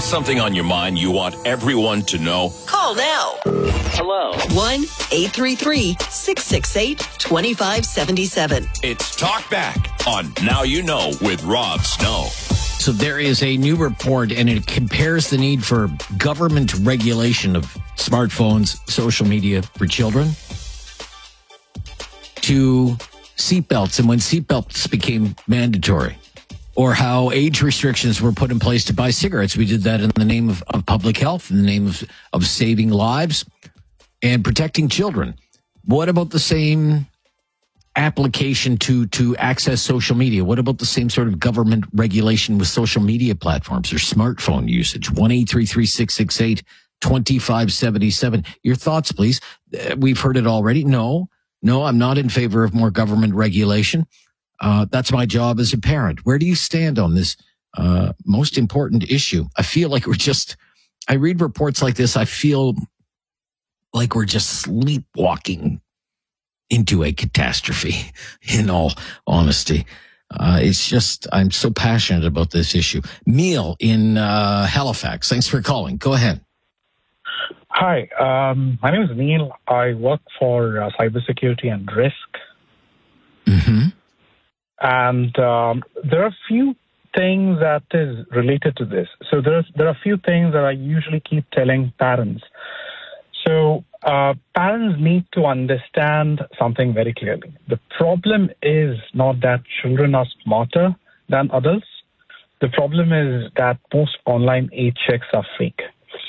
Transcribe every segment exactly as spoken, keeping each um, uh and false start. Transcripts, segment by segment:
something on your mind you want everyone to know? Call now. Hello. one eight three three, six six eight, two five seven seven. It's Talk Back on Now You Know with Rob Snow. So there is a new report, and it compares the need for government regulation of smartphones, social media for children to seatbelts, and when seatbelts became mandatory, or how age restrictions were put in place to buy cigarettes. We did that in the name of, of public health, in the name of, of saving lives and protecting children. What about the same application to, to access social media? What about the same sort of government regulation with social media platforms or smartphone usage? one eight three three, six six eight, two five seven seven. Your thoughts, please. Uh, we've heard it already. No, no, I'm not in favor of more government regulation. Uh, that's my job as a parent. Where do you stand on this uh, most important issue? I feel like we're just, I read reports like this, I feel like we're just sleepwalking into a catastrophe, in all honesty. Uh, it's just, I'm so passionate about this issue. Neil in uh, Halifax, thanks for calling. Go ahead. Hi, um, my name is Neil. I work for uh, cybersecurity and risk. Mm-hmm. And um, there are a few things that is related to this. So there's, there are a few things that I usually keep telling parents. So uh, parents need to understand something very clearly. The problem is not that children are smarter than adults. The problem is that most online age checks are fake.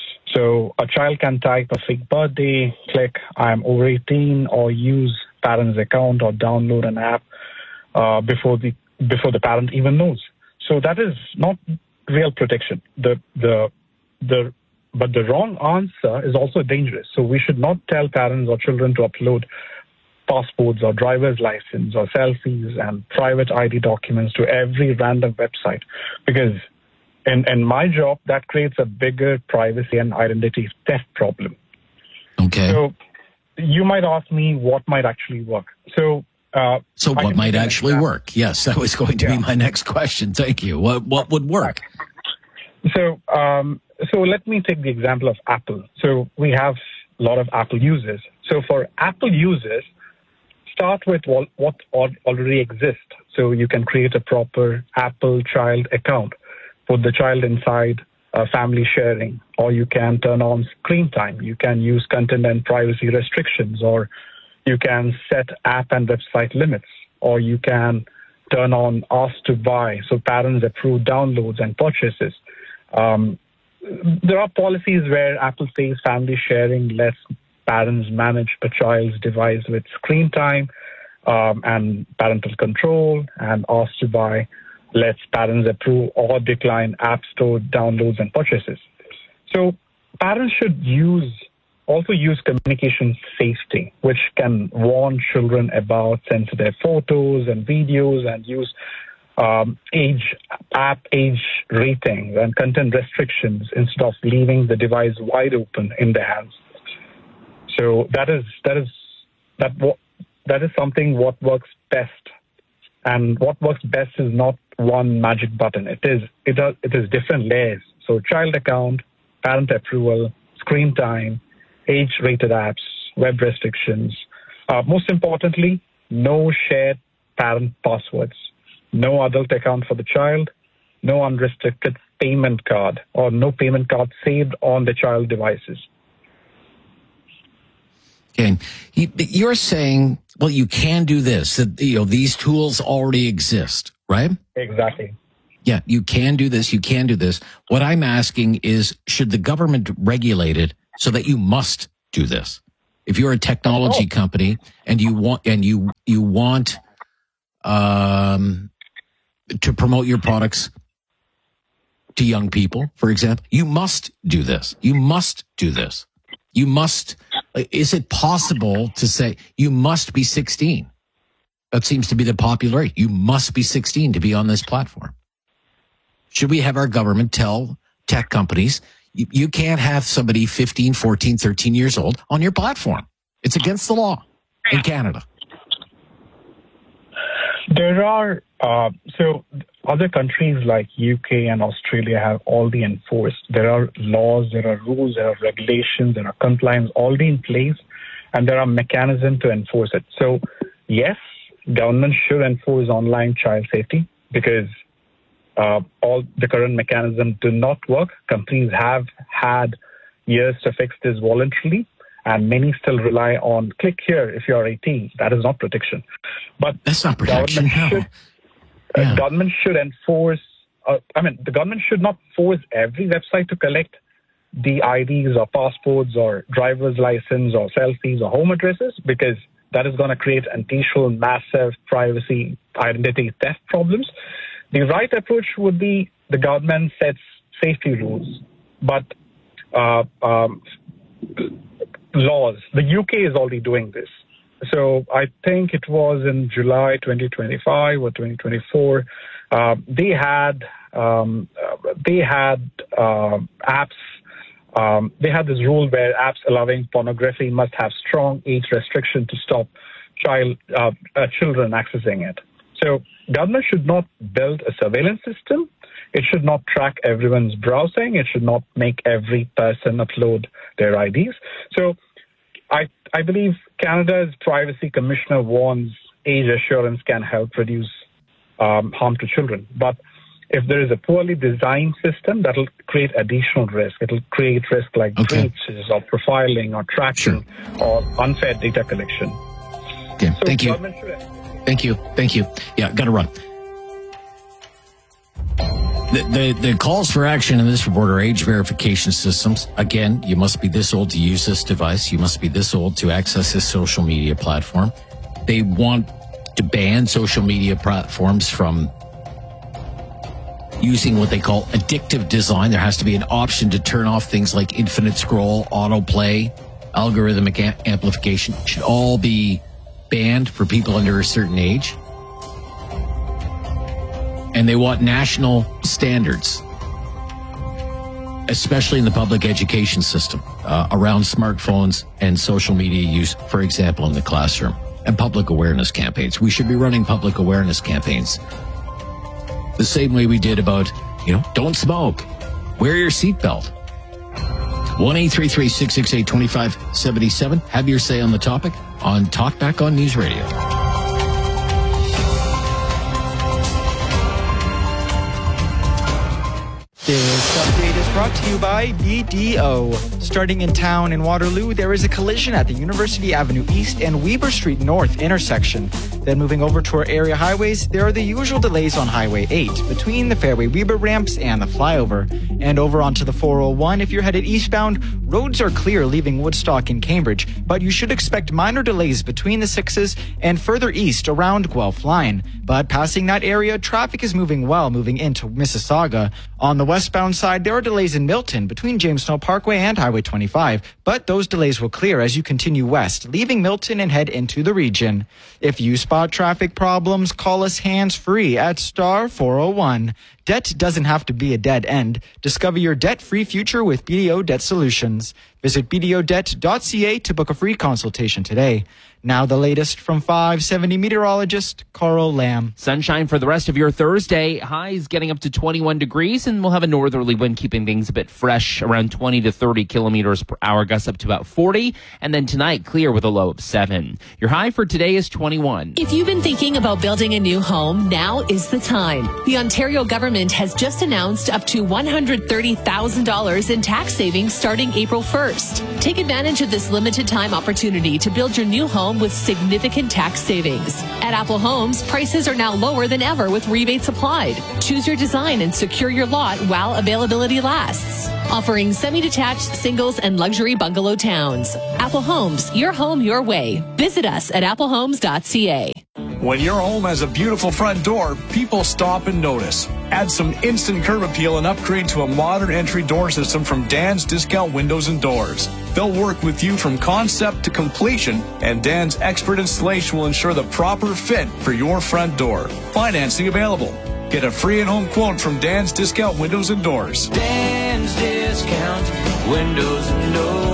So a child can type a fake birthday, click I'm over eighteen, or use parent's account or download an app uh, before the before the parent even knows. So that is not real protection. The the the but the wrong answer is also dangerous. So we should not tell parents or children to upload passports or driver's license or selfies and private I D documents to every random website, because in, in my job, that creates a bigger privacy and identity theft problem. Okay. So you might ask me what might actually work. So uh, so what might actually work? Yes, that was going to yeah. be my next question. Thank you. What what would work? So um, so let me take the example of Apple. So we have a lot of Apple users. So for Apple users, start with what, what already exists. So you can create a proper Apple child account, put the child inside uh, family sharing, or you can turn on screen time. You can use content and privacy restrictions, or you can set app and website limits, or you can turn on ask to buy, so parents approve downloads and purchases. Um, there are policies where Apple says family sharing lets parents manage a child's device with screen time um, and parental control, and ask to buy lets parents approve or decline app store downloads and purchases. So parents should use also use communication safety, which can warn children about sensitive photos and videos, and use um, age app age ratings and content restrictions instead of leaving the device wide open in their hands. So that is that is that what that is something what works best, and what works best is not one magic button. It is it are, it is different layers. So child account, parent approval, screen time, age-rated apps, web restrictions. Uh, most importantly, no shared parent passwords, no adult account for the child, no unrestricted payment card, or no payment card saved on the child devices. Okay. You're saying, well, you can do this, that, you know, these tools already exist, right? Exactly. Yeah, you can do this, you can do this. What I'm asking is, should the government regulate it so that you must do this? If you're a technology oh. company and you want, and you, you want, um, to promote your products to young people, for example, you must do this. You must do this. You must, is it possible to say you must be sixteen? That seems to be the popular rate. You must be sixteen to be on this platform. Should we have our government tell tech companies, you, you can't have somebody fifteen, fourteen, thirteen years old on your platform? It's against the law in Canada. There are, uh, so other countries like U K and Australia have already enforced. There are laws, there are rules, there are regulations, there are compliance already in place, and there are mechanisms to enforce it. So, yes, government should enforce online child safety because uh, all the current mechanisms do not work. Companies have had years to fix this voluntarily, and many still rely on click here if you're eighteen. That is not protection. But that's not protection. Government no. should, yeah. uh, government should enforce. Uh, I mean, the government should not force every website to collect the I Ds or passports or driver's license or selfies or home addresses, because that is going to create additional massive privacy identity theft problems. The right approach would be the government sets safety rules, but uh, um, laws. The U K is already doing this. So I think it was in July twenty twenty-five or twenty twenty-four. Uh, they had um, uh, they had uh, apps. Um, they had this rule where apps allowing pornography must have strong age restriction to stop child uh, uh, children accessing it. So government should not build a surveillance system. It should not track everyone's browsing. It should not make every person upload their I Ds. So I I believe Canada's Privacy Commissioner warns age assurance can help reduce um, harm to children. But if there is a poorly designed system, that will create additional risk. It will create risk like okay. breaches or profiling or tracking sure. or unfair data collection. Okay, so thank you. Should... Thank you. Thank you. Yeah, got to run. The, the, the calls for action in this report are age verification systems. Again, you must be this old to use this device. You must be this old to access this social media platform. They want to ban social media platforms from using what they call addictive design. There has to be an option to turn off things like infinite scroll, autoplay, algorithmic a- amplification. It should all be banned for people under a certain age. And they want national standards, especially in the public education system, uh, around smartphones and social media use, for example, in the classroom, and public awareness campaigns. We should be running public awareness campaigns the same way we did about, you know, don't smoke, wear your seatbelt. one eight three three, six six eight, two five seven seven. Have your say on the topic on Talkback on News Radio. This update is brought to you by B D O. Starting in town in Waterloo, there is a collision at the University Avenue East and Weber Street North intersection. Then moving over to our area highways, there are the usual delays on Highway eight between the Fairway Weber ramps and the flyover. And over onto the four oh one, if you're headed eastbound, roads are clear leaving Woodstock and Cambridge, but you should expect minor delays between the sixes and further east around Guelph Line. But passing that area, traffic is moving well moving into Mississauga. On the westbound side, there are delays in Milton between James Snow Parkway and Highway twenty-five, but those delays will clear as you continue west, leaving Milton and head into the region. If you spot traffic problems, call us hands-free at star four oh one. Debt doesn't have to be a dead end. Discover your debt-free future with B D O Debt Solutions. Visit b d o debt dot c a to book a free consultation today. Now the latest from five seventy meteorologist Carl Lamb. Sunshine for the rest of your Thursday. Highs getting up to twenty-one degrees, and we'll have a northerly wind keeping things a bit fresh, around twenty to thirty kilometers per hour, gusts up to about forty. And then tonight, clear with a low of seven. Your high for today is twenty-one. If you've been thinking about building a new home, now is the time. The Ontario government has just announced up to one hundred thirty thousand dollars in tax savings starting April first. Take advantage of this limited time opportunity to build your new home with significant tax savings. At Apple Homes, prices are now lower than ever with rebates applied. Choose your design and secure your lot while availability lasts. Offering semi-detached, singles, and luxury bungalow towns. Apple Homes, your home your way. Visit us at apple homes dot c a. When your home has a beautiful front door, people stop and notice. Add some instant curb appeal and upgrade to a modern entry door system from Dan's Discount Windows and Doors. They'll work with you from concept to completion, and Dan's expert installation will ensure the proper fit for your front door. Financing available. Get a free and-home quote from Dan's Discount Windows and Doors. Dan's Discount Windows and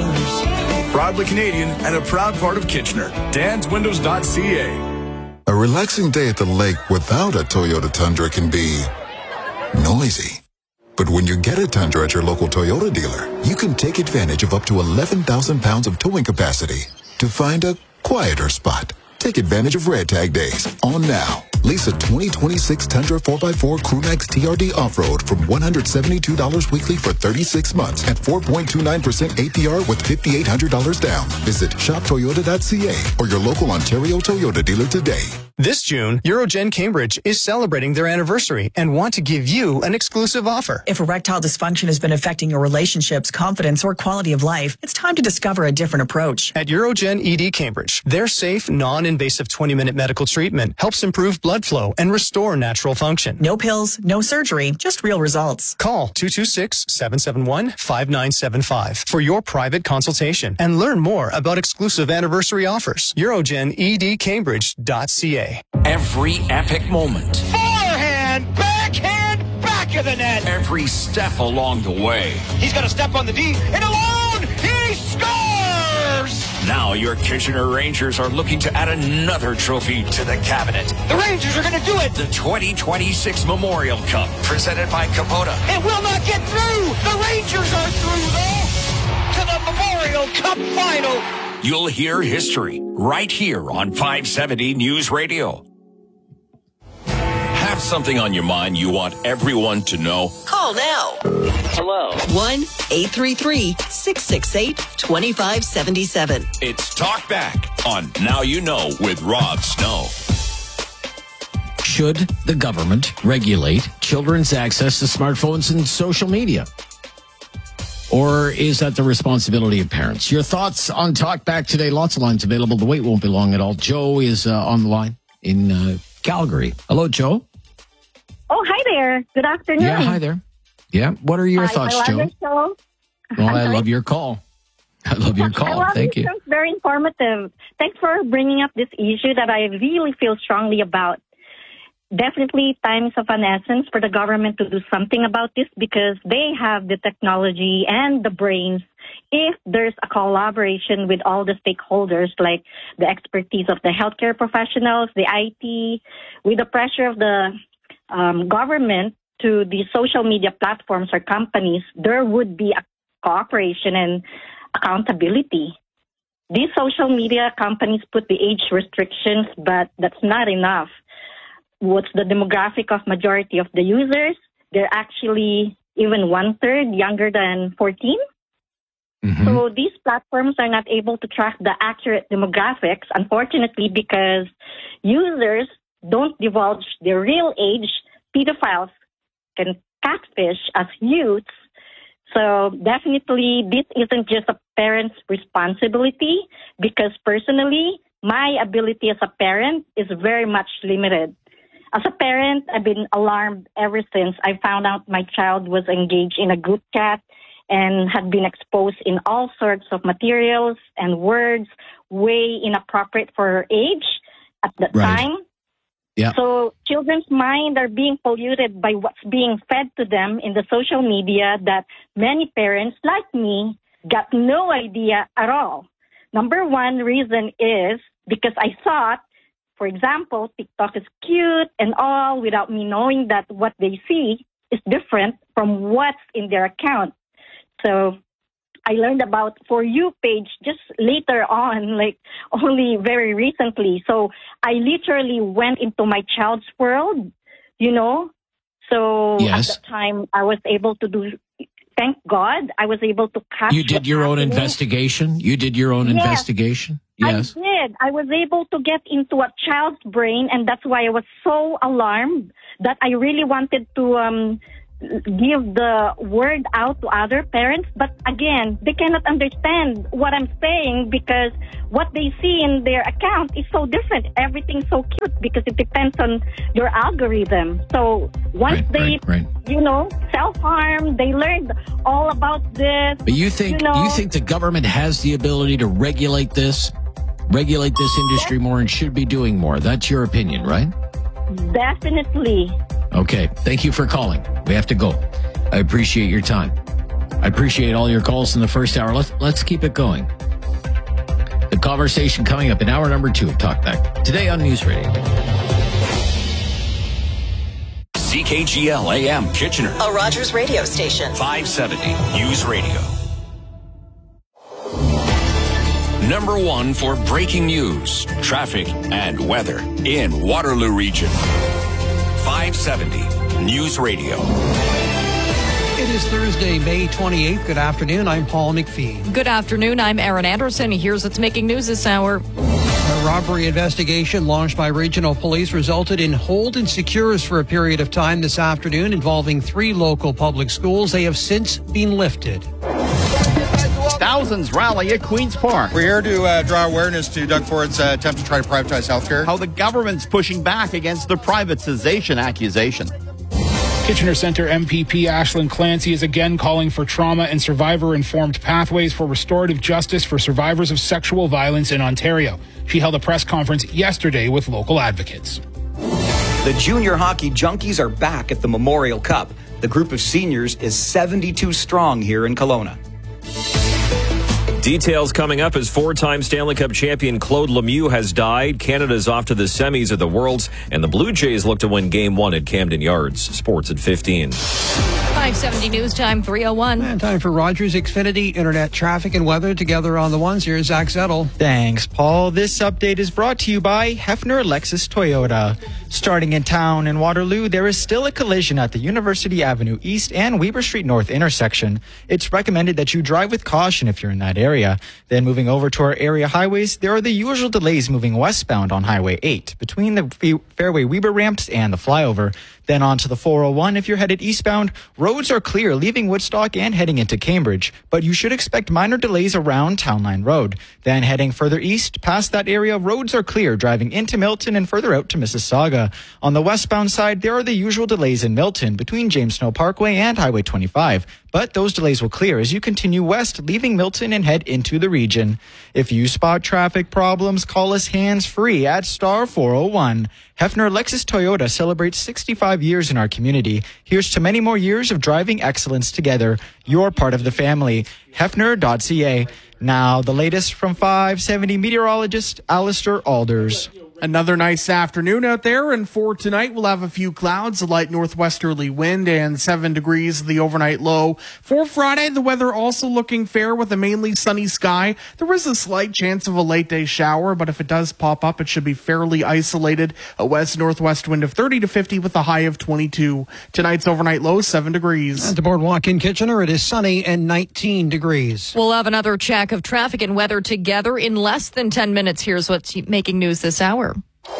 Doors. Proudly Canadian and a proud part of Kitchener. dans windows dot c a. A relaxing day at the lake without a Toyota Tundra can be noisy. But when you get a Tundra at your local Toyota dealer, you can take advantage of up to eleven thousand pounds of towing capacity to find a quieter spot. Take advantage of Red Tag Days on now. Lease a twenty twenty-six Tundra four by four Crewmax T R D Off-Road from one hundred seventy-two dollars weekly for thirty-six months at four point two nine percent A P R with five thousand eight hundred dollars down. Visit shop toyota dot c a or your local Ontario Toyota dealer today. This June, Eurogen Cambridge is celebrating their anniversary and want to give you an exclusive offer. If erectile dysfunction has been affecting your relationships, confidence, or quality of life, it's time to discover a different approach. At Eurogen E D Cambridge, their safe, non-invasive twenty-minute medical treatment helps improve blood flow and restore natural function. No pills, no surgery, just real results. Call two two six, seven seven one, five nine seven five for your private consultation and learn more about exclusive anniversary offers. Eurogen E D Cambridge dot c a. Every epic moment. Forehand, backhand, back of the net. Every step along the way. He's got a step on the D, and alone, he scores! Now your Kitchener Rangers are looking to add another trophy to the cabinet. The Rangers are going to do it! The twenty twenty-six Memorial Cup, presented by Kubota. It will not get through! The Rangers are through, though, to the Memorial Cup final. You'll hear history right here on five seventy News Radio. Have something on your mind you want everyone to know? Call now. Hello. one eight three three, six six eight, two five seven seven. It's Talk Back on Now You Know with Rob Snow. Should the government regulate children's access to smartphones and social media? Or is that the responsibility of parents? Your thoughts on Talk Back today. Lots of lines available. The wait won't be long at all. Joe is uh, on the line in uh, Calgary. Hello, Joe. Oh, hi there. Good afternoon. Yeah, hi there. Yeah, what are your hi, thoughts, I love Joe? Your show. Well, I love your call. I love your call. I love Thank you. It's very informative. Thanks for bringing up this issue that I really feel strongly about. Definitely time is of an essence for the government to do something about this because they have the technology and the brains. If there's a collaboration with all the stakeholders, like the expertise of the healthcare professionals, the I T, with the pressure of the um, government to the social media platforms or companies, there would be a cooperation and accountability. These social media companies put the age restrictions, but that's not enough. What's the demographic of majority of the users? They're actually even one-third younger than fourteen. Mm-hmm. So these platforms are not able to track the accurate demographics, unfortunately, because users don't divulge their real age. Pedophiles can catfish as youths. So definitely this isn't just a parent's responsibility because personally, my ability as a parent is very much limited. As a parent, I've been alarmed ever since I found out my child was engaged in a group chat and had been exposed in all sorts of materials and words way inappropriate for her age at that right. time. Yeah. So children's minds are being polluted by what's being fed to them in the social media that many parents like me got no idea at all. Number one reason is because I thought, for example, TikTok is cute and all without me knowing that what they see is different from what's in their account. So I learned about For You page just later on, like only very recently. So I literally went into my child's world, you know. So yes. At the time I was able to do, thank God, I was able to catch. You did your own investigation? You did your own yes. investigation? Yes. I did. I was able to get into a child's brain, and that's why I was so alarmed that I really wanted to um, give the word out to other parents. But again, they cannot understand what I'm saying because what they see in their account is so different. Everything's so cute because it depends on your algorithm. So once right, they, right, right. you know, self-harm, they learned all about this. But you think you know, you think the government has the ability to regulate this? Regulate this industry more and should be doing more. That's your opinion, right? Definitely. Okay. Thank you for calling. We have to go. I appreciate your time. I appreciate all your calls in the first hour. Let's, let's keep it going. The conversation coming up in hour number two of Talk Back today on News Radio. Z K G L A M Kitchener. A Rogers radio station. five seventy News Radio. Number one for breaking news, traffic, and weather in Waterloo Region. five seventy News Radio. It is Thursday, May twenty-eighth. Good afternoon. I'm Paul McPhee. Good afternoon. I'm Aaron Anderson. Here's what's making news this hour. A robbery investigation launched by regional police resulted in hold and secures for a period of time this afternoon involving three local public schools. They have since been lifted. Thousands rally at Queen's Park. We're here to uh, draw awareness to Doug Ford's uh, attempt to try to privatize healthcare. How the government's pushing back against the privatization accusation. Kitchener Centre M P P Ashland Clancy is again calling for trauma and survivor-informed pathways for restorative justice for survivors of sexual violence in Ontario. She held a press conference yesterday with local advocates. The junior hockey junkies are back at the Memorial Cup. The group of seniors is seventy-two strong here in Kelowna. Details coming up as four-time Stanley Cup champion Claude Lemieux has died. Canada's off to the semis of the Worlds, and the Blue Jays look to win Game one at Camden Yards. Sports at fifteen. five seventy News Time, three oh one. And time for Rogers Xfinity Internet traffic and weather together on the ones. Here's Zach Zettel. Thanks, Paul. This update is brought to you by Hefner Lexus Toyota. Starting in town in Waterloo, there is still a collision at the University Avenue East and Weber Street North intersection. It's recommended that you drive with caution if you're in that area. Then moving over to our area highways, there are the usual delays moving westbound on Highway eight between the Fairway Weber ramps and the flyover. Then on to the four oh one. If you're headed eastbound, roads are clear leaving Woodstock and heading into Cambridge, but you should expect minor delays around Town Line Road. Then heading further east, past that area, roads are clear driving into Milton and further out to Mississauga. On the westbound side, there are the usual delays in Milton between James Snow Parkway and Highway twenty-five, but those delays will clear as you continue west, leaving Milton and head into the region. If you spot traffic problems, call us hands-free at star four oh one. Hefner Lexus Toyota celebrates sixty-five years in our community. Here's to many more years of driving excellence together. You're part of the family. Hefner dot C A. Now, the latest from five seventy meteorologist Alistair Alders. Another nice afternoon out there, and for tonight we'll have a few clouds, a light northwesterly wind, and seven degrees the overnight low. For Friday, the weather also looking fair with a mainly sunny sky. There is a slight chance of a late day shower, but if it does pop up, it should be fairly isolated. A west-northwest wind of thirty to fifty with a high of twenty-two. Tonight's overnight low, seven degrees. At the Boardwalk in Kitchener, it is sunny and nineteen degrees. We'll have another check of traffic and weather together in less than ten minutes. Here's what's making news this hour.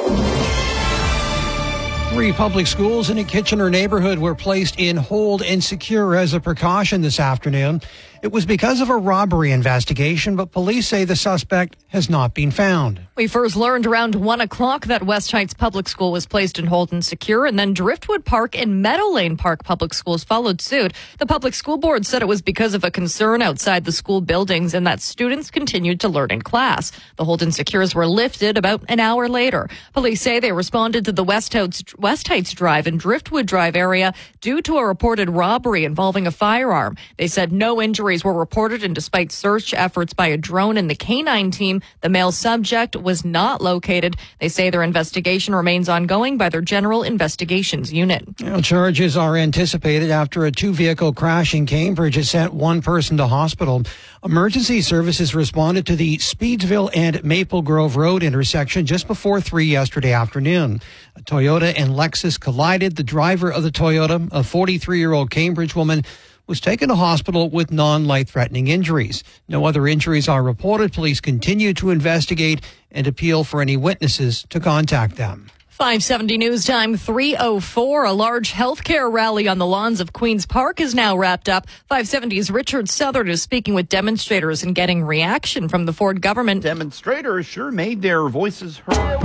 Three public schools in a Kitchener neighborhood were placed in hold and secure as a precaution this afternoon. It was because of a robbery investigation, but police say the suspect has not been found. We first learned around one o'clock that West Heights Public School was placed in hold and secure, and then Driftwood Park and Meadow Lane Park Public Schools followed suit. The Public School Board said it was because of a concern outside the school buildings and that students continued to learn in class. The hold and secures were lifted about an hour later. Police say they responded to the West Heights, West Heights Drive and Driftwood Drive area due to a reported robbery involving a firearm. They said no injuries were reported, and despite search efforts by a drone and the K nine team, the male subject was not located. They say their investigation remains ongoing by their General Investigations Unit. You know, charges are anticipated after a two-vehicle crash in Cambridge has sent one person to hospital. Emergency services responded to the Speedsville and Maple Grove Road intersection just before three yesterday afternoon. A Toyota and Lexus collided. The driver of the Toyota, a forty-three-year-old Cambridge woman, was taken to hospital with non-life-threatening injuries. No other injuries are reported. Police continue to investigate and appeal for any witnesses to contact them. five seventy News Time, three oh four. A large healthcare rally on the lawns of Queen's Park is now wrapped up. five seventy's Richard Southard is speaking with demonstrators and getting reaction from the Ford government. Demonstrators sure made their voices heard.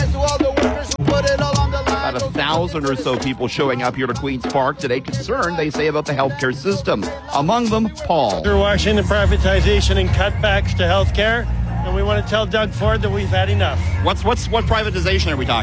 About a thousand or so people showing up here to Queen's Park today, concerned, they say, about the healthcare system. Among them, Paul. We're watching the privatization and cutbacks to healthcare, and we want to tell Doug Ford that we've had enough. What's what's what privatization are we talking about?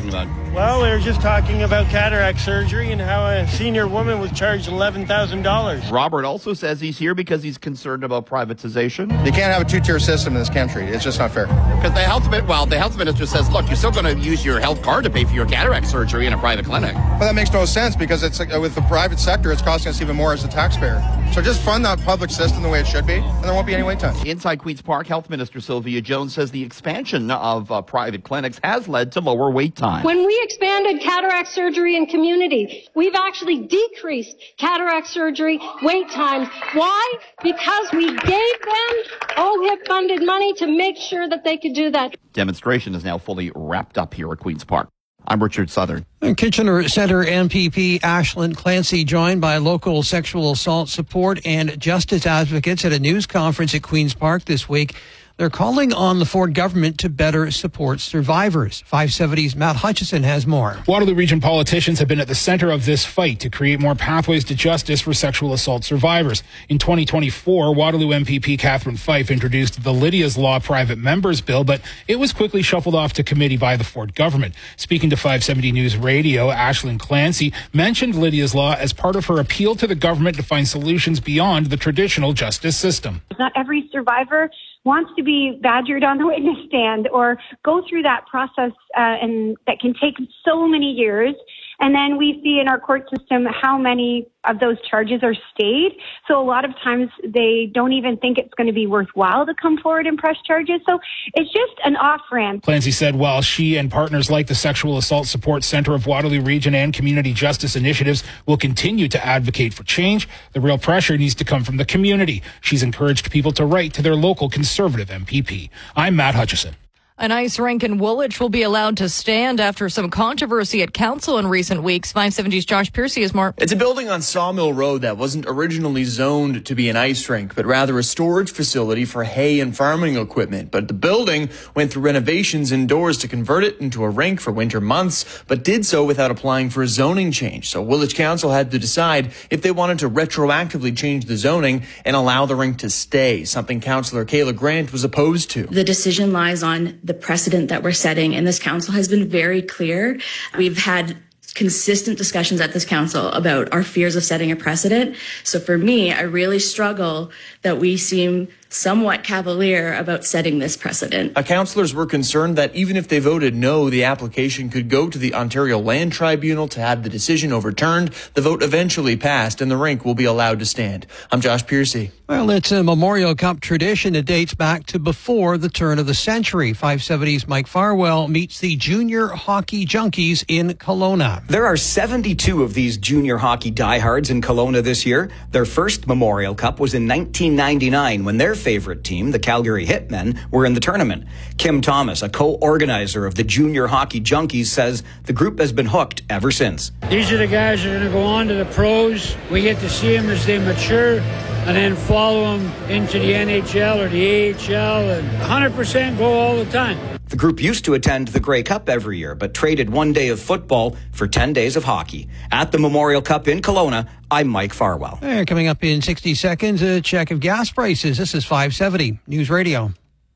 Well, we were just talking about cataract surgery and how a senior woman was charged eleven thousand dollars. Robert also says he's here because he's concerned about privatization. You can't have a two-tier system in this country. It's just not fair. Because the health, well, the health minister says, look, you're still going to use your health card to pay for your cataract surgery in a private clinic. Well, that makes no sense because it's like, with the private sector, it's costing us even more as a taxpayer. So just fund that public system the way it should be, and there won't be any wait times. Inside Queen's Park, Health Minister Sylvia Jones says the expansion of uh, private clinics has led to lower wait times. When we expanded cataract surgery in community, we've actually decreased cataract surgery wait times. Why? Because we gave them O H I P-funded money to make sure that they could do that. Demonstration is now fully wrapped up here at Queen's Park. I'm Richard Southern. And Kitchener Centre M P P Ashlyn Clancy joined by local sexual assault support and justice advocates at a news conference at Queen's Park this week. They're calling on the Ford government to better support survivors. five seventy's Matt Hutchison has more. Waterloo Region politicians have been at the center of this fight to create more pathways to justice for sexual assault survivors. In twenty twenty-four, Waterloo M P P Catherine Fife introduced the Lydia's Law Private Members Bill, but it was quickly shuffled off to committee by the Ford government. Speaking to five seventy News Radio, Ashlyn Clancy mentioned Lydia's Law as part of her appeal to the government to find solutions beyond the traditional justice system. Not every survivor wants to be badgered on the witness stand or go through that process, uh, and that can take so many years. And then we see in our court system how many of those charges are stayed. So a lot of times they don't even think it's going to be worthwhile to come forward and press charges. So it's just an off-ramp. Clancy said while she and partners like the Sexual Assault Support Center of Waterloo Region and Community Justice Initiatives will continue to advocate for change, the real pressure needs to come from the community. She's encouraged people to write to their local Conservative M P P. I'm Matt Hutchison. An ice rink in Woolwich will be allowed to stand after some controversy at council in recent weeks. five seventy's Josh Piercy has more. It's a building on Sawmill Road that wasn't originally zoned to be an ice rink, but rather a storage facility for hay and farming equipment. But the building went through renovations indoors to convert it into a rink for winter months, but did so without applying for a zoning change. So Woolwich Council had to decide if they wanted to retroactively change the zoning and allow the rink to stay, something Councillor Kayla Grant was opposed to. The decision lies on the precedent that we're setting, and this council has been very clear. We've had consistent discussions at this council about our fears of setting a precedent. So for me, I really struggle that we seem somewhat cavalier about setting this precedent. Uh, councillors were concerned that even if they voted no, the application could go to the Ontario Land Tribunal to have the decision overturned. The vote eventually passed and the rink will be allowed to stand. I'm Josh Piercy. Well, it's a Memorial Cup tradition that dates back to before the turn of the century. five seventy's Mike Farwell meets the junior hockey junkies in Kelowna. There are seventy-two of these junior hockey diehards in Kelowna this year. Their first Memorial Cup was in nineteen ninety-nine when their favorite team, the Calgary Hitmen, were in the tournament. Kim Thomas, a co-organizer of the Junior Hockey Junkies, says the group has been hooked ever since. These are the guys that are going to go on to the pros. We get to see them as they mature and then follow them into the N H L or the A H L and one hundred percent go all the time. The group used to attend the Grey Cup every year, but traded one day of football for ten days of hockey. At the Memorial Cup in Kelowna, I'm Mike Farwell. Hey, coming up in sixty seconds, a check of gas prices. This is five seventy News Radio.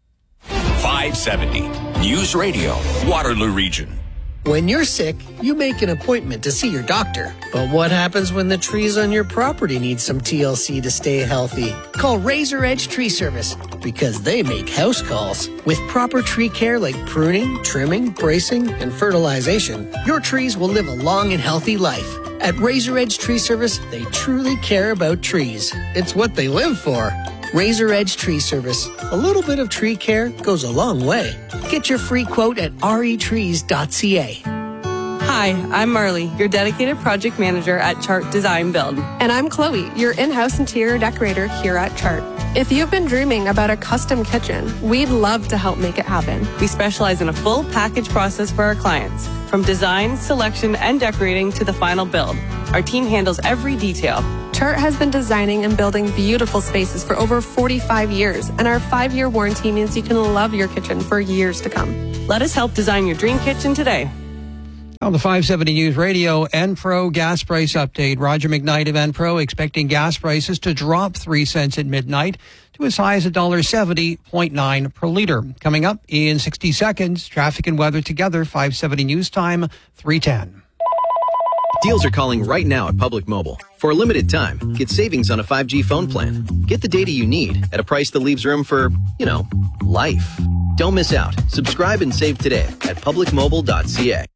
five seventy News Radio, Waterloo Region. When you're sick, you make an appointment to see your doctor. But what happens when the trees on your property need some T L C to stay healthy? Call Razor Edge Tree Service because they make house calls. With proper tree care like pruning, trimming, bracing, and fertilization, your trees will live a long and healthy life. At Razor Edge Tree Service, they truly care about trees. It's what they live for. Razor Edge Tree Service. A little bit of tree care goes a long way. Get your free quote at r e trees dot c a. Hi, I'm Marley, your dedicated project manager at Chart Design Build. And I'm Chloe, your in-house interior decorator here at Chart. If you've been dreaming about a custom kitchen, we'd love to help make it happen. We specialize in a full package process for our clients, from design, selection, and decorating to the final build. Our team handles every detail. Chart has been designing and building beautiful spaces for over forty-five years, and our five-year warranty means you can love your kitchen for years to come. Let us help design your dream kitchen today. On the five seventy News Radio, Enpro gas price update. Roger McKnight of Enpro expecting gas prices to drop three cents at midnight to as high as one dollar seventy point nine per liter. Coming up in sixty seconds, traffic and weather together, five seventy News Time, three ten. Deals are calling right now at Public Mobile. For a limited time, get savings on a five G phone plan. Get the data you need at a price that leaves room for, you know, life. Don't miss out. Subscribe and save today at public mobile dot c a.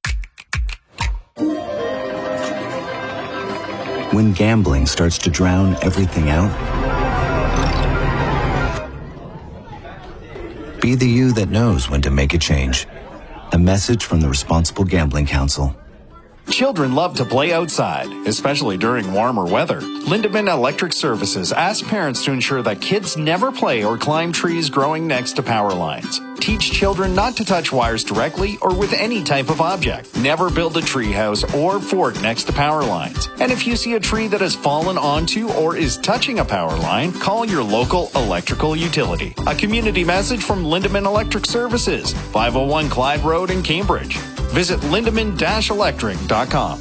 When gambling starts to drown everything out, be the you that knows when to make a change. A message from the Responsible Gambling Council. Children love to play outside, especially during warmer weather. Lindemann Electric Services asks parents to ensure that kids never play or climb trees growing next to power lines. Teach children not to touch wires directly or with any type of object. Never build a tree house or fort next to power lines. And if you see a tree that has fallen onto or is touching a power line, call your local electrical utility. A community message from Lindemann Electric Services, five oh one Clyde Road in Cambridge. Visit lindemann dash electric dot com.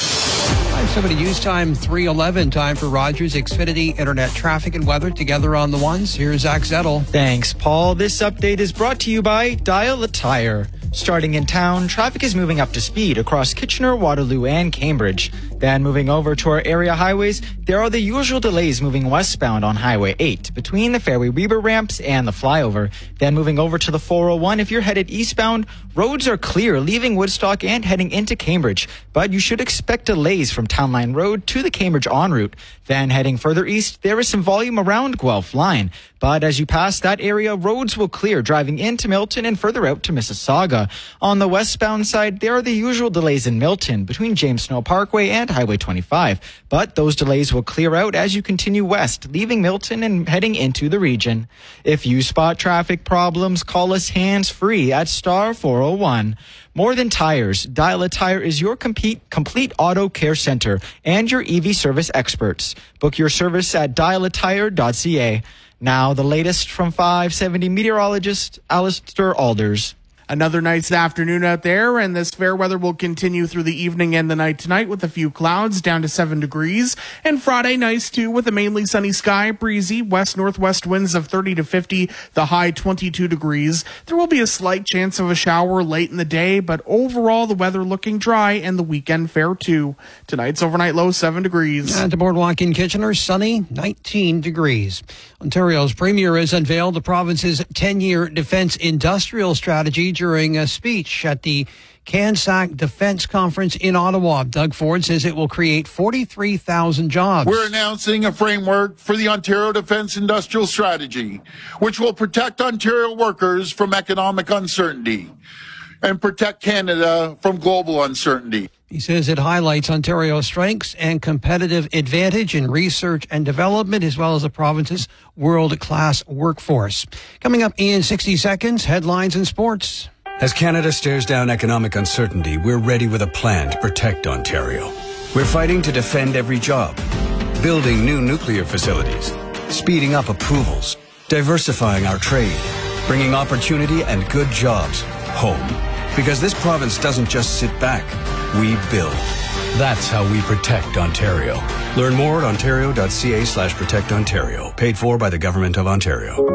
five seventy News Time, three eleven. Time for Rogers Xfinity Internet traffic and weather together on the ones. Here's Zach Zettel. Thanks, Paul. This update is brought to you by Dial a Tire. Starting in town, traffic is moving up to speed across Kitchener, Waterloo, and Cambridge. Then moving over to our area highways, there are the usual delays moving westbound on Highway eight between the Fairway Weber ramps and the flyover. Then moving over to the four oh one, if you're headed eastbound, roads are clear leaving Woodstock and heading into Cambridge, but you should expect delays from Town Line Road to the Cambridge en route. Then heading further east, there is some volume around Guelph Line, but as you pass that area, roads will clear driving into Milton and further out to Mississauga. On the westbound side, there are the usual delays in Milton between James Snow Parkway and Highway twenty-five, but those delays will clear out as you continue west, leaving Milton and heading into the region. If you spot traffic problems, call us hands-free at star four oh one. More than tires, Dial a Tire is your complete, complete auto care center and your E V service experts. Book your service at dial a tire dot c a. Now, the latest from five seventy meteorologist Alistair Alders. Another nice afternoon out there, and this fair weather will continue through the evening and the night tonight with a few clouds down to seven degrees. And Friday, nice too, with a mainly sunny sky, breezy, west-northwest winds of thirty to fifty, the high twenty-two degrees. There will be a slight chance of a shower late in the day, but overall the weather looking dry and the weekend fair too. Tonight's overnight low seven degrees. At the Boardwalk in Kitchener, sunny, nineteen degrees. Ontario's Premier has unveiled the province's ten-year defense industrial strategy during a speech at the CANSAC Defense Conference in Ottawa. Doug Ford says it will create forty-three thousand jobs. We're announcing a framework for the Ontario Defense Industrial Strategy, which will protect Ontario workers from economic uncertainty and protect Canada from global uncertainty. He says it highlights Ontario's strengths and competitive advantage in research and development, as well as the province's world-class workforce. Coming up in sixty seconds, headlines and sports. As Canada stares down economic uncertainty, we're ready with a plan to protect Ontario. We're fighting to defend every job, building new nuclear facilities, speeding up approvals, diversifying our trade, bringing opportunity and good jobs home. Because this province doesn't just sit back, we build. That's how we protect Ontario. Learn more at ontario dot c a slash protect Ontario. Paid for by the Government of Ontario.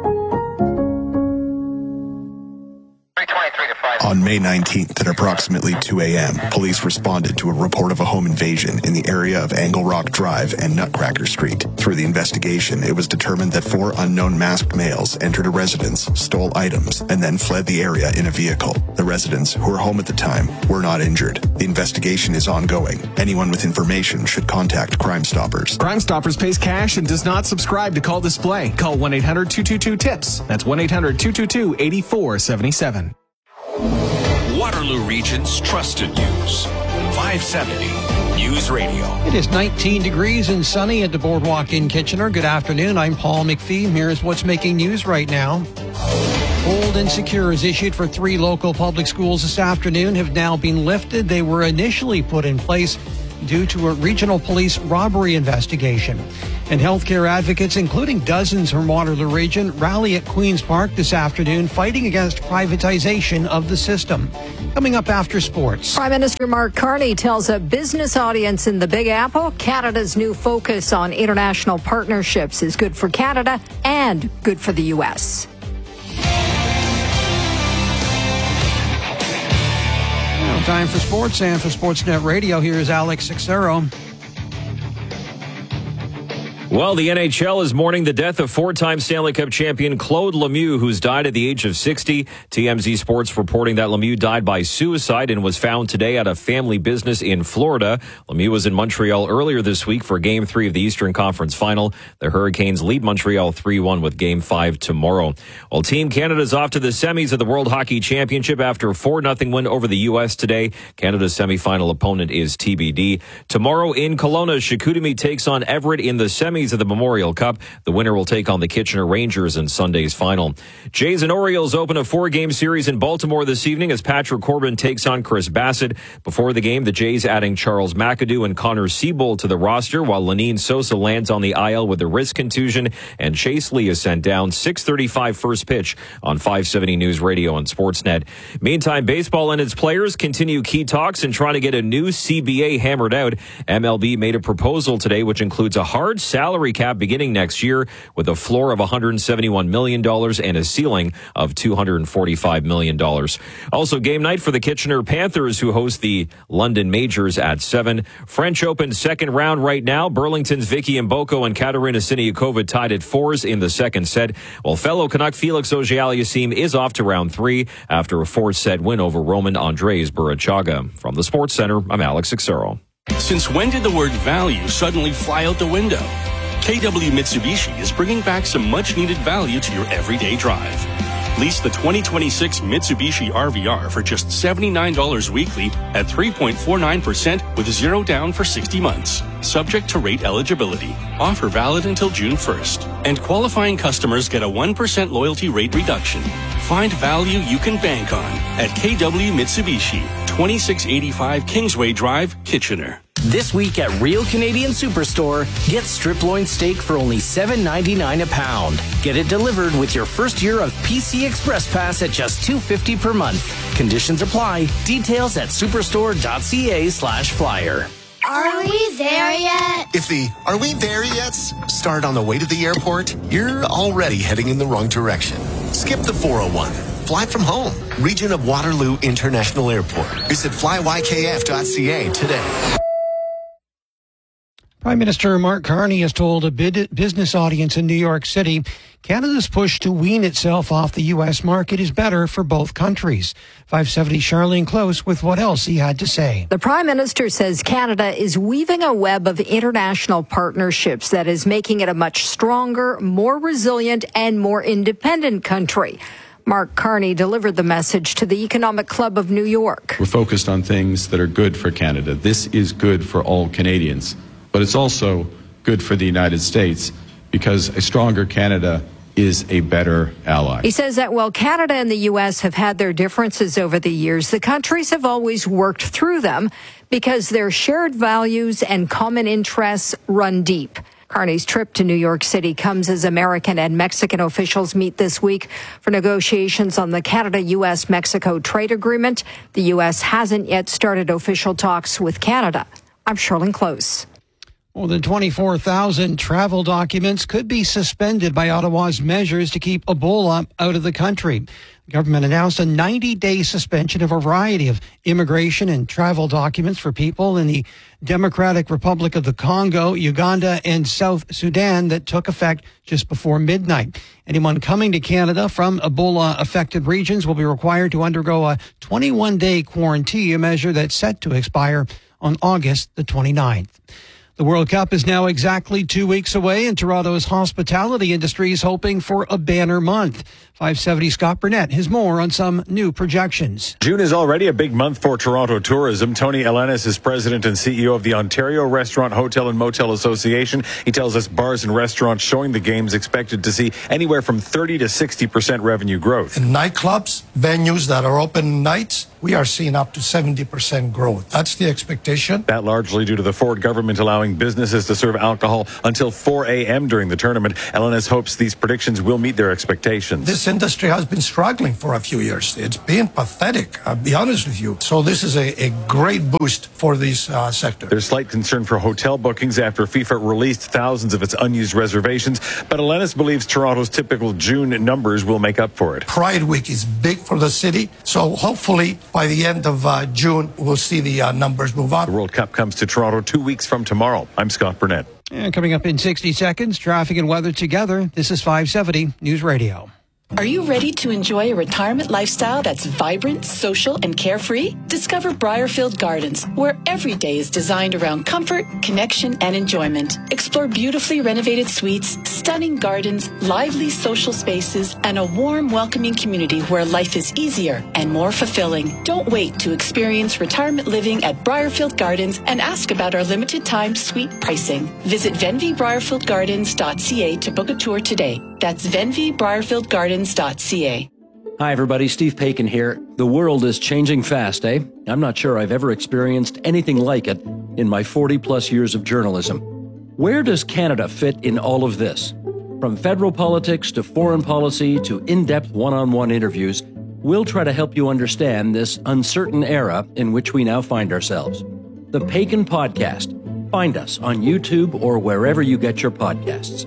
On May nineteenth at approximately two a.m., police responded to a report of a home invasion in the area of Angle Rock Drive and Nutcracker Street. Through the investigation, it was determined that four unknown masked males entered a residence, stole items, and then fled the area in a vehicle. The residents, who were home at the time, were not injured. The investigation is ongoing. Anyone with information should contact Crime Stoppers. Crime Stoppers pays cash and does not subscribe to Call Display. Call one eight hundred two two two TIPS. That's one eight hundred two two two eight four seven seven. Waterloo Region's trusted news. five seventy News Radio. It is nineteen degrees and sunny at the Boardwalk in Kitchener. Good afternoon. I'm Paul McPhee. Here's what's making news right now. Hold and secure is issued for three local public schools this afternoon have now been lifted. They were initially put in place due to a regional police robbery investigation. And healthcare advocates, including dozens from Waterloo Region, rally at Queen's Park this afternoon fighting against privatization of the system. Coming up after sports. Prime Minister Mark Carney tells a business audience in the Big Apple Canada's new focus on international partnerships is good for Canada and good for the U S. Now time for sports, and for Sportsnet Radio, here's Alex Sixero. Well, the N H L is mourning the death of four-time Stanley Cup champion Claude Lemieux, who's died at the age of sixty. T M Z Sports reporting that Lemieux died by suicide and was found today at a family business in Florida. Lemieux was in Montreal earlier this week for Game three of the Eastern Conference Final. The Hurricanes lead Montreal three one with Game five tomorrow. Well, Team Canada's off to the semis of the World Hockey Championship after a four nothing win over the U S today. Canada's semifinal opponent is T B D. Tomorrow in Kelowna, Chicoutimi takes on Everett in the semis of the Memorial Cup. The winner will take on the Kitchener Rangers in Sunday's final. Jays and Orioles open a four-game series in Baltimore this evening as Patrick Corbin takes on Chris Bassett. Before the game, the Jays adding Charles McAdoo and Connor Siebold to the roster, while Lenine Sosa lands on the I L with a wrist contusion, and Chase Lee is sent down. six thirty-five first pitch on five seventy News Radio and Sportsnet. Meantime, baseball and its players continue key talks and trying to get a new C B A hammered out. M L B made a proposal today which includes a hard salary cap beginning next year with a floor of one hundred seventy-one million dollars and a ceiling of two hundred forty-five million dollars. Also, game night for the Kitchener Panthers, who host the London Majors at seven. French Open second round right now. Burlington's Vicky Mboko and Katerina Siniakova tied at fours in the second set, while fellow Canuck Felix Auger-Aliassime is off to round three after a four-set win over Roman Andres Burachaga. From the Sports Center, I'm Alex Sixero. Since when did the word value suddenly fly out the window? K W Mitsubishi is bringing back some much-needed value to your everyday drive. Lease the twenty twenty-six Mitsubishi R V R for just seventy-nine dollars weekly at three point four nine percent with zero down for sixty months. Subject to rate eligibility. Offer valid until June first. And qualifying customers get a one percent loyalty rate reduction. Find value you can bank on at K W Mitsubishi, twenty-six eighty-five Kingsway Drive, Kitchener. This week at Real Canadian Superstore, get strip loin steak for only seven ninety-nine a pound. Get it delivered with your first year of P C Express Pass at just two fifty per month. Conditions apply. Details at superstore.ca slash flyer. Are we there yet? If the "are we there yet" start on the way to the airport, you're already heading in the wrong direction. Skip the four oh one. Fly from home. Region of Waterloo International Airport. Visit fly y k f dot c a today. Prime Minister Mark Carney has told a business audience in New York City Canada's push to wean itself off the U S market is better for both countries. five seventy Charlene Close with what else he had to say. The Prime Minister says Canada is weaving a web of international partnerships that is making it a much stronger, more resilient, and more independent country. Mark Carney delivered the message to the Economic Club of New York. We're focused on things that are good for Canada. This is good for all Canadians. But it's also good for the United States because a stronger Canada is a better ally. He says that while Canada and the U S have had their differences over the years, the countries have always worked through them because their shared values and common interests run deep. Carney's trip to New York City comes as American and Mexican officials meet this week for negotiations on the Canada-U S Mexico trade agreement. The U S hasn't yet started official talks with Canada. I'm Charlene Close. More than twenty-four thousand travel documents could be suspended by Ottawa's measures to keep Ebola out of the country. The government announced a ninety-day suspension of a variety of immigration and travel documents for people in the Democratic Republic of the Congo, Uganda, and South Sudan that took effect just before midnight. Anyone coming to Canada from Ebola-affected regions will be required to undergo a twenty-one day quarantine, a measure that's set to expire on August the twenty-ninth. The World Cup is now exactly two weeks away, and Toronto's hospitality industry is hoping for a banner month. five seventy Scott Burnett has more on some new projections. June is already a big month for Toronto tourism. Tony Elenis is president and C E O of the Ontario Restaurant, Hotel and Motel Association. He tells us bars and restaurants showing the games expected to see anywhere from thirty to sixty percent revenue growth. In nightclubs, venues that are open nights, we are seeing up to seventy percent growth. That's the expectation. That largely due to the Ford government allowing businesses to serve alcohol until four a.m. during the tournament. Elenis hopes these predictions will meet their expectations. This industry has been struggling for a few years. It's been pathetic, I'll be honest with you. So this is a, a great boost for this uh, sector. There's slight concern for hotel bookings after FIFA released thousands of its unused reservations, but Elenis believes Toronto's typical June numbers will make up for it. Pride Week is big for the city, so hopefully by the end of uh, June, we'll see the uh, numbers move up. The World Cup comes to Toronto two weeks from tomorrow. I'm Scott Burnett. And coming up in sixty seconds, traffic and weather together. This is five seventy News Radio. Are you ready to enjoy a retirement lifestyle that's vibrant, social, and carefree? Discover Briarfield Gardens, where every day is designed around comfort, connection, and enjoyment. Explore beautifully renovated suites, stunning gardens, lively social spaces, and a warm, welcoming community where life is easier and more fulfilling. Don't wait to experience retirement living at Briarfield Gardens and ask about our limited time suite pricing. Visit venvy briarfield gardens dot c a to book a tour today. That's venvy briarfield gardens dot c a. Hi, everybody. Steve Paikin here. The world is changing fast, eh? I'm not sure I've ever experienced anything like it in my forty-plus years of journalism. Where does Canada fit in all of this? From federal politics to foreign policy to in-depth one-on-one interviews, we'll try to help you understand this uncertain era in which we now find ourselves. The Paikin Podcast. Find us on YouTube or wherever you get your podcasts.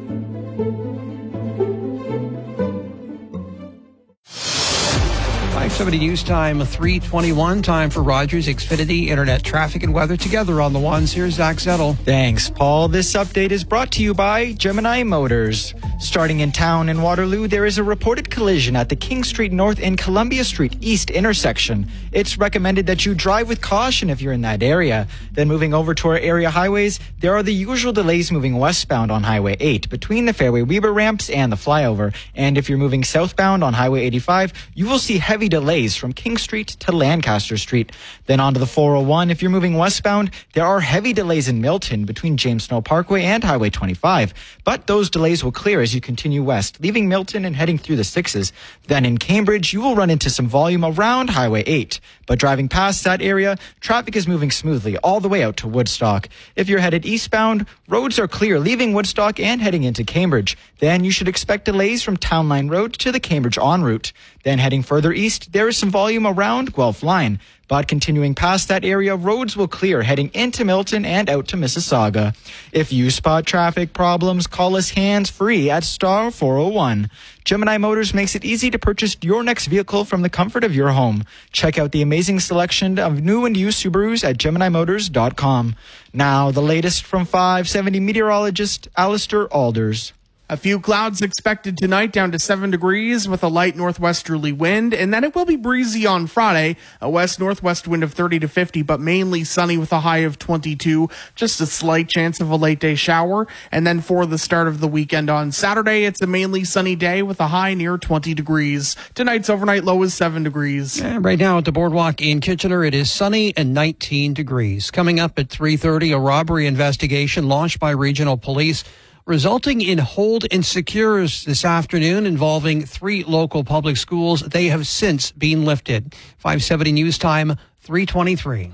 five seventy News Time, three twenty-one. Time for Rogers Xfinity Internet traffic and weather together on the ones. Here's Zach Zettel. Thanks, Paul. This update is brought to you by Gemini Motors. Starting in town in Waterloo, there is a reported collision at the King Street North and Columbia Street East intersection. It's recommended that you drive with caution if you're in that area. Then moving over to our area highways, there are the usual delays moving westbound on Highway eight between the Fairway Weber ramps and the flyover. And if you're moving southbound on Highway eighty-five, you will see heavy delays from King Street to Lancaster Street. Then onto the four oh one, if you're moving westbound, there are heavy delays in Milton between James Snow Parkway and Highway twenty-five. But those delays will clear as you continue west, leaving Milton and heading through the sixes. Then in Cambridge, you will run into some volume around Highway eight. But driving past that area, traffic is moving smoothly all the way out to Woodstock. If you're headed eastbound, roads are clear leaving Woodstock and heading into Cambridge. Then you should expect delays from Town Line Road to the Cambridge en route. Then heading further east, there is some volume around Guelph Line. But continuing past that area, roads will clear heading into Milton and out to Mississauga. If you spot traffic problems, call us hands-free at star four oh one. Gemini Motors makes it easy to purchase your next vehicle from the comfort of your home. Check out the amazing selection of new and used Subarus at gemini motors dot com. Now, the latest from five seventy meteorologist Alistair Alders. A few clouds expected tonight, down to seven degrees with a light northwesterly wind, and then it will be breezy on Friday, a west-northwest wind of thirty to fifty, but mainly sunny with a high of twenty-two, just a slight chance of a late-day shower. And then for the start of the weekend on Saturday, it's a mainly sunny day with a high near twenty degrees. Tonight's overnight low is seven degrees. And right now at the Boardwalk in Kitchener, it is sunny and nineteen degrees. Coming up at three thirty, a robbery investigation launched by regional police, resulting in hold and secures this afternoon involving three local public schools. They have since been lifted. five seventy News Time, three twenty-three.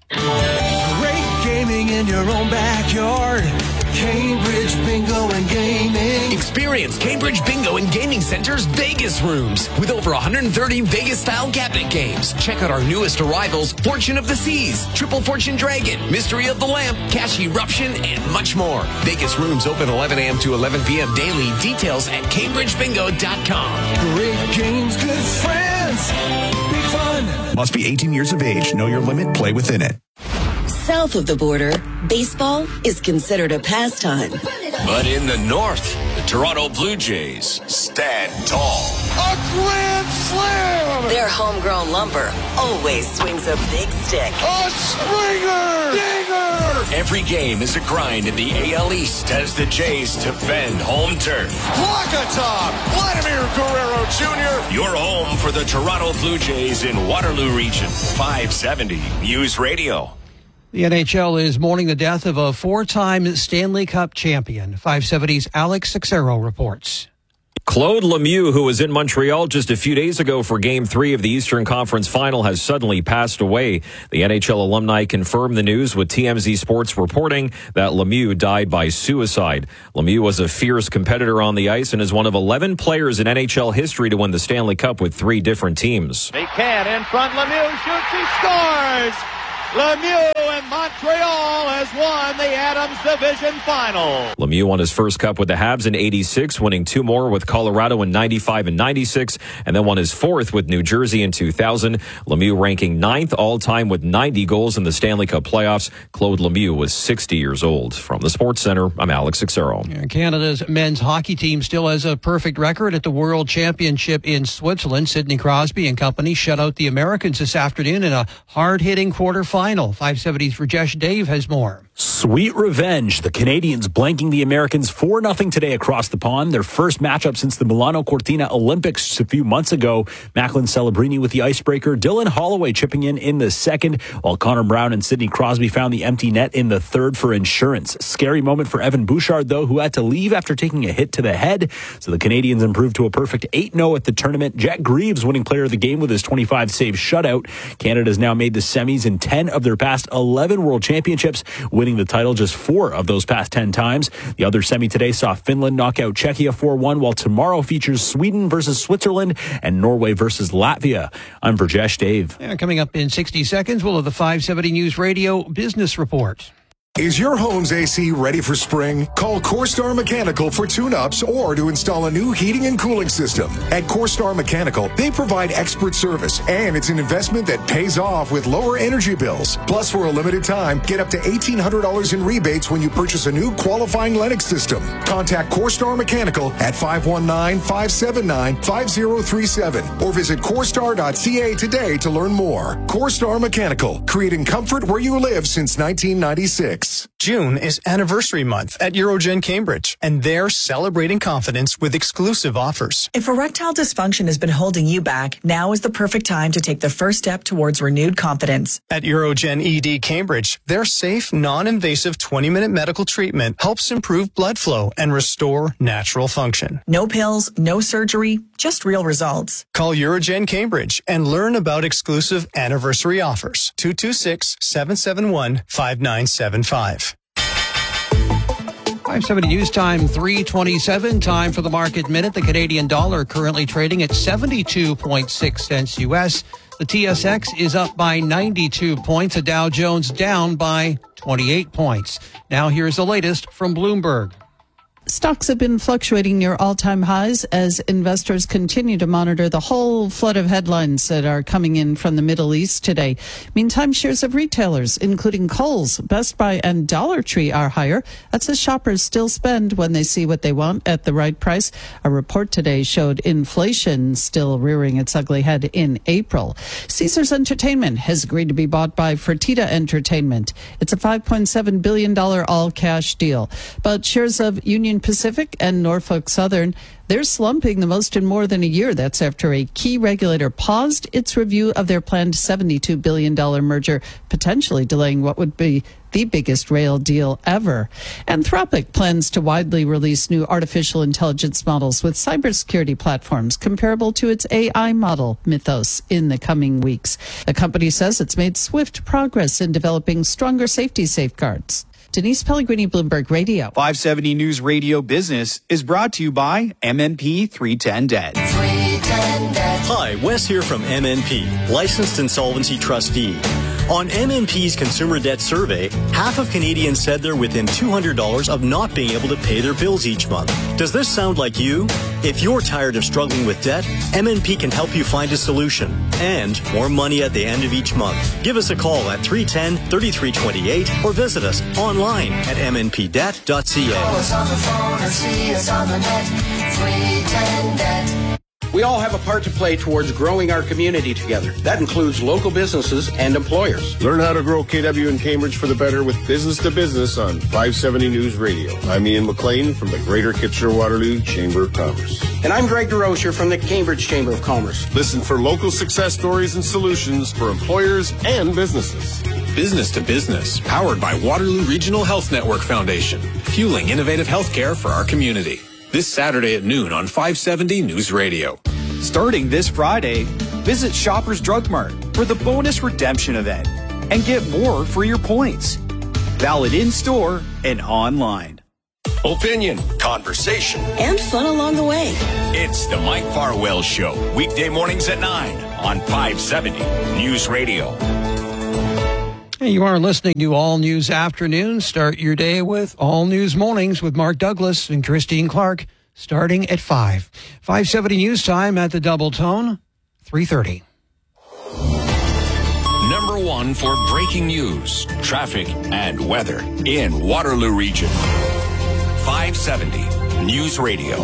Great gaming in your own backyard. Cambridge Bingo and Gaming. Experience Cambridge Bingo and Gaming Center's Vegas rooms with over one hundred thirty Vegas-style cabinet games. Check out our newest arrivals, Fortune of the Seas, Triple Fortune Dragon, Mystery of the Lamp, Cash Eruption, and much more. Vegas rooms open eleven a.m. to eleven p.m. daily. Details at cambridge bingo dot com. Great games, good friends, big fun. Must be eighteen years of age. Know your limit. Play within it. South of the border, baseball is considered a pastime. But in the North, the Toronto Blue Jays stand tall. A grand slam! Their homegrown lumber always swings a big stick. A Springer! Dinger! Every game is a grind in the A L East as the Jays defend home turf. Walk-a-top! Vladimir Guerrero Junior Your home for the Toronto Blue Jays in Waterloo Region. five seventy News Radio. The N H L is mourning the death of a four-time Stanley Cup champion. five seventy's Alex Sixero reports. Claude Lemieux, who was in Montreal just a few days ago for Game three of the Eastern Conference Final, has suddenly passed away. The N H L alumni confirmed the news with T M Z Sports reporting that Lemieux died by suicide. Lemieux was a fierce competitor on the ice and is one of eleven players in N H L history to win the Stanley Cup with three different teams. They can in front. Lemieux shoots. He scores. Lemieux and Montreal has won the Adams Division Final. Lemieux won his first cup with the Habs in eighty-six, winning two more with Colorado in ninety-five and ninety-six, and then won his fourth with New Jersey in two thousand. Lemieux ranking ninth all-time with ninety goals in the Stanley Cup playoffs. Claude Lemieux was sixty years old. From the Sports Center, I'm Alex Sixero. Canada's men's hockey team still has a perfect record at the World Championship in Switzerland. Sidney Crosby and company shut out the Americans this afternoon in a hard-hitting quarterfinal. five seventy's Rajesh Dave has more. Sweet revenge. The Canadians blanking the Americans four nothing today across the pond. Their first matchup since the Milano Cortina Olympics a few months ago. Macklin Celebrini with the icebreaker. Dylan Holloway chipping in in the second, while Connor Brown and Sidney Crosby found the empty net in the third for insurance. Scary moment for Evan Bouchard, though, who had to leave after taking a hit to the head. So the Canadians improved to a perfect eight oh at the tournament. Jack Greaves winning player of the game with his twenty-five save shutout. Canada's now made the semis in ten of their past eleven World Championships, winning the title just four of those past ten times. The other semi today saw Finland knock out Czechia four one, while tomorrow features Sweden versus Switzerland and Norway versus Latvia. I'm Rajesh Dave. Yeah, coming up in sixty seconds, we'll have the five seventy News Radio Business Report. Is your home's A C ready for spring? Call CoreStar Mechanical for tune-ups or to install a new heating and cooling system. At CoreStar Mechanical, they provide expert service, and it's an investment that pays off with lower energy bills. Plus, for a limited time, get up to eighteen hundred dollars in rebates when you purchase a new qualifying Lennox system. Contact CoreStar Mechanical at five one nine, five seven nine, five zero three seven or visit CoreStar dot C A today to learn more. CoreStar Mechanical, creating comfort where you live since nineteen ninety-six. June is anniversary month at Eurogen Cambridge, and they're celebrating confidence with exclusive offers. If erectile dysfunction has been holding you back, now is the perfect time to take the first step towards renewed confidence. At Eurogen E D Cambridge, their safe, non-invasive twenty-minute medical treatment helps improve blood flow and restore natural function. No pills, no surgery, just real results. Call Eurogen Cambridge and learn about exclusive anniversary offers. two two six, seven seven one, five nine seven five. five seventy News Time, three twenty-seven. Time for the market minute. The Canadian dollar currently trading at seventy-two point six cents U S. The T S X is up by ninety-two points. The Dow Jones down by twenty-eight points. Now here's the latest from Bloomberg. Stocks have been fluctuating near all-time highs as investors continue to monitor the whole flood of headlines that are coming in from the Middle East today. Meantime, shares of retailers, including Kohl's, Best Buy, and Dollar Tree are higher. That's as shoppers still spend when they see what they want at the right price. A report today showed inflation still rearing its ugly head in April. Caesars Entertainment has agreed to be bought by Fertitta Entertainment. It's a five point seven billion dollars all-cash deal. But shares of Union Pacific and Norfolk Southern, they're slumping the most in more than a year. That's after a key regulator paused its review of their planned seventy-two billion dollars merger, potentially delaying what would be the biggest rail deal ever. Anthropic plans to widely release new artificial intelligence models with cybersecurity platforms comparable to its A I model, Mythos, in the coming weeks. The company says it's made swift progress in developing stronger safety safeguards. Denise Pellegrini, Bloomberg Radio. five seventy News Radio Business is brought to you by M N P three ten Debt. Hi, Wes here from M N P, Licensed Insolvency Trustee. On M M P's Consumer Debt Survey, half of Canadians said they're within two hundred dollars of not being able to pay their bills each month. Does this sound like you? If you're tired of struggling with debt, M M P can help you find a solution and more money at the end of each month. Give us a call at three one zero, three three two eight or visit us online at m n p debt dot c a. Call us on the phone or see us on the net. three ten debt. We all have a part to play towards growing our community together. That includes local businesses and employers. Learn how to grow K W in Cambridge for the better with Business to Business on five seventy News Radio. I'm Ian McLean from the Greater Kitchener-Waterloo Chamber of Commerce. And I'm Greg DeRocher from the Cambridge Chamber of Commerce. Listen for local success stories and solutions for employers and businesses. Business to Business, powered by Waterloo Regional Health Network Foundation, fueling innovative healthcare for our community. This Saturday at noon on five seventy News Radio. Starting this Friday, visit Shoppers Drug Mart for the bonus redemption event and get more for your points. Valid in-store and online. Opinion, conversation, and fun along the way. It's the Mike Farwell Show, weekday mornings at nine on five seventy News Radio. Hey, you are listening to All News Afternoon. Start your day with All News Mornings with Mark Douglas and Christine Clark, starting at five. five seventy News Time at the Double Tone, three thirty. Number one for breaking news, traffic, and weather in Waterloo Region. five seventy News Radio.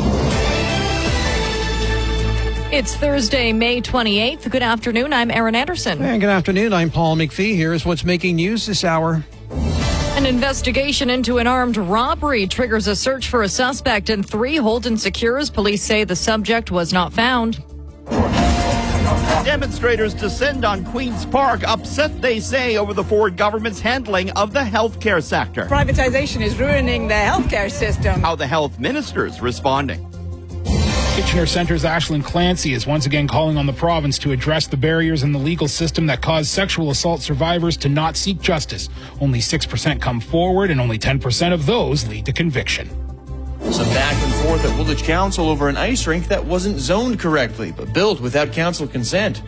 It's Thursday, May twenty-eighth. Good afternoon. I'm Erin Anderson. And good afternoon. I'm Paul McPhee. Here's what's making news this hour. An investigation into an armed robbery triggers a search for a suspect in three Holden Secures. Police say the subject was not found. Demonstrators descend on Queen's Park, upset, they say, over the Ford government's handling of the healthcare sector. Privatization is ruining the healthcare system. How the health minister's responding. Kitchener Centre's Ashlyn Clancy is once again calling on the province to address the barriers in the legal system that cause sexual assault survivors to not seek justice. Only six percent come forward, and only ten percent of those lead to conviction. Some back and forth at Woolwich Council over an ice rink that wasn't zoned correctly, but built without council consent.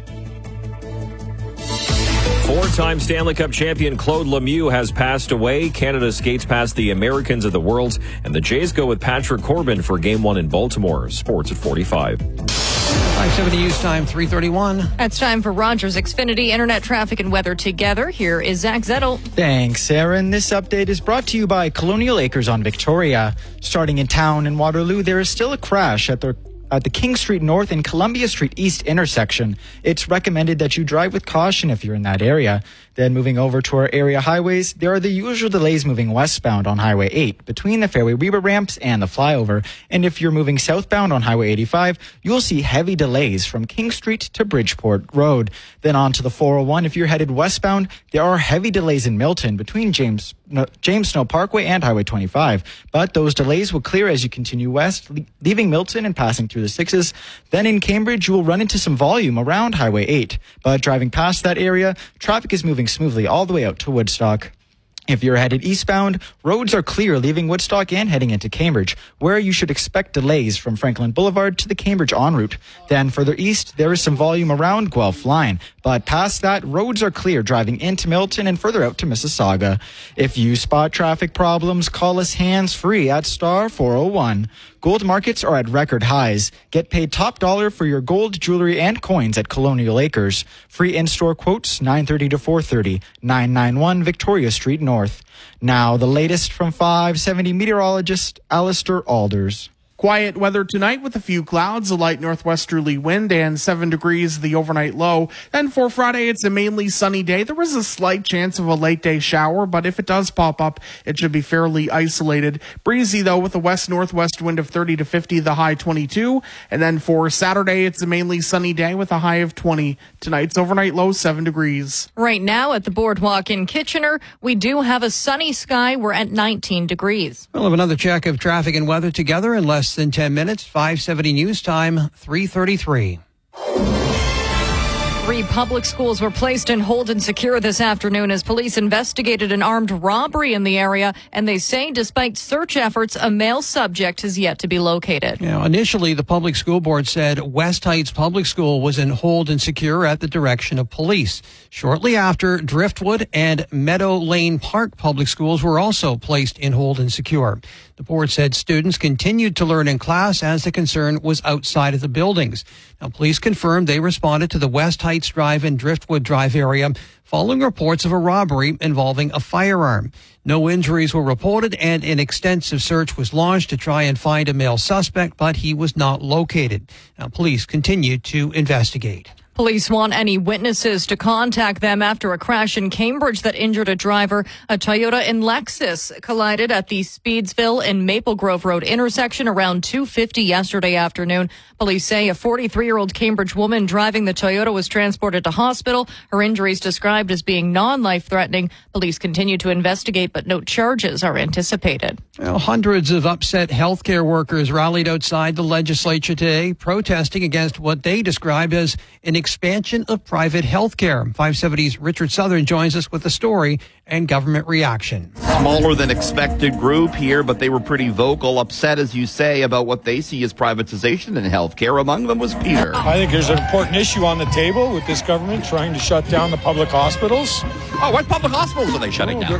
Four-time Stanley Cup champion Claude Lemieux has passed away. Canada skates past the Americans of the Worlds, and the Jays go with Patrick Corbin for Game one in Baltimore. Sports at forty-five. five seventy News Time, three thirty-one. It's time for Rogers Xfinity Internet Traffic and Weather Together. Here is Zach Zettel. Thanks, Aaron. This update is brought to you by Colonial Acres on Victoria. Starting in town in Waterloo, there is still a crash at the at the King Street North and Columbia Street East intersection. It's recommended that you drive with caution if you're in that area. Then moving over to our area highways, there are the usual delays moving westbound on Highway eight between the Fairway Weber ramps and the flyover. And if you're moving southbound on Highway eighty-five, you'll see heavy delays from King Street to Bridgeport Road. Then on to the four oh one. If you're headed westbound, there are heavy delays in Milton between James no, James Snow Parkway and Highway twenty-five. But those delays will clear as you continue west, le- leaving Milton and passing through the sixes. Then in Cambridge, you will run into some volume around Highway eight. But driving past that area, traffic is moving smoothly all the way out to Woodstock. If you're headed eastbound, roads are clear leaving Woodstock and heading into Cambridge, where you should expect delays from Franklin Boulevard to the Cambridge en route. Then further east, there is some volume around Guelph Line, but past that, roads are clear driving into Milton and further out to Mississauga. If you spot traffic problems, call us hands-free at star four oh one. Gold markets are at record highs. Get paid top dollar for your gold, jewelry, and coins at Colonial Acres. Free in-store quotes nine thirty to four thirty, nine ninety-one Victoria Street North. Now, the latest from five seventy meteorologist Alistair Alders. Quiet weather tonight with a few clouds, a light northwesterly wind, and seven degrees the overnight low. Then for Friday, it's a mainly sunny day. There is a slight chance of a late day shower, but if it does pop up, it should be fairly isolated. Breezy, though, with a west-northwest wind of thirty to fifty, the high twenty-two. And then for Saturday, it's a mainly sunny day with a high of twenty. Tonight's overnight low, seven degrees. Right now at the Boardwalk in Kitchener, we do have a sunny sky. We're at nineteen degrees. We'll have another check of traffic and weather together in less than ten minutes. five seventy News Time, three thirty-three. Three public schools were placed in hold and secure this afternoon as police investigated an armed robbery in the area, and they say despite search efforts, a male subject has yet to be located. Now, initially, the public school board said West Heights Public School was in hold and secure at the direction of police. Shortly after, Driftwood and Meadow Lane Park Public Schools were also placed in hold and secure. The board said students continued to learn in class as the concern was outside of the buildings. Now, police confirmed they responded to the West Heights Drive and Driftwood Drive area following reports of a robbery involving a firearm. No injuries were reported, and an extensive search was launched to try and find a male suspect, but he was not located. Now, police continue to investigate. Police want any witnesses to contact them after a crash in Cambridge that injured a driver. A Toyota and Lexus collided at the Speedsville and Maple Grove Road intersection around two fifty yesterday afternoon. Police say a forty-three-year-old Cambridge woman driving the Toyota was transported to hospital. Her injuries described as being non-life-threatening. Police continue to investigate, but no charges are anticipated. Well, hundreds of upset healthcare workers rallied outside the legislature today, protesting against what they described as an expansion of private health care. five seventy's Richard Southern joins us with the story and government reaction. Smaller than expected group here, but they were pretty vocal, upset, as you say, about what they see as privatization in healthcare. Among them was Peter. I think there's an important issue on the table with this government trying to shut down the public hospitals. Oh, what public hospitals are they shutting oh, down?